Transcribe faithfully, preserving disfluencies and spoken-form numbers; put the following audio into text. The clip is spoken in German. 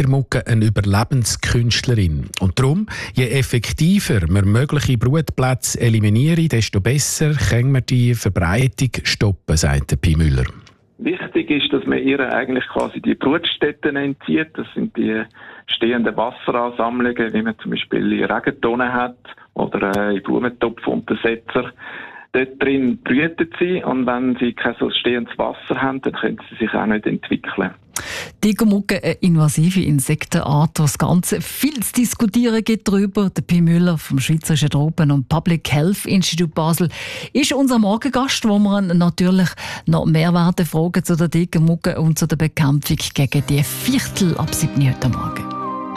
Tigermucke eine Überlebenskünstlerin. Und darum, je effektiver wir mögliche Brutplätze eliminieren, desto besser können wir die Verbreitung stoppen, sagt Pi Müller. Wichtig ist, dass man ihr eigentlich quasi die Brutstätten entzieht. Das sind die stehenden Wasseransammlungen, wie man zum Beispiel in Regentonnen hat oder äh, in Blumentopfuntersetzer. Dort drin brüten sie und wenn sie kein so stehendes Wasser haben, dann können sie sich auch nicht entwickeln. Tigermucke, eine invasive Insektenart, das Ganze viel zu diskutieren gibt darüber. Der Pi Müller vom Schweizerischen Tropen- und Public Health Institut Basel ist unser Morgengast, wo wir natürlich noch mehr werden fragen zu der Tigermucke und zu der Bekämpfung gegen die Viertel ab sieben heute Morgen.